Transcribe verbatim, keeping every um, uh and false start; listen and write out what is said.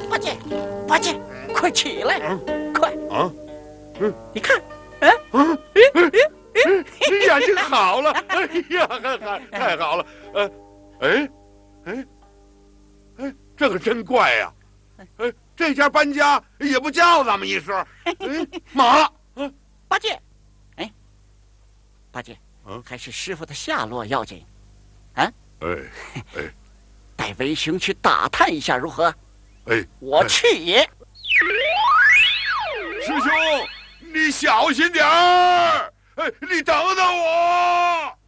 八戒，八戒，快起来， 嗯、 快啊！嗯， 你看，嗯嗯嗯嗯，你眼睛好了，哎呀，太太好了，呃，哎，哎，哎，这可真怪呀！哎，这家搬家也不叫咱们一声，哎，马， 嗯，八戒，哎，八戒， 嗯， 还是师傅的下落要紧，啊？ 哎，哎， 带为兄去打探一下如何？ 哎， 我去也。 师兄，你小心点儿！哎，你等等我。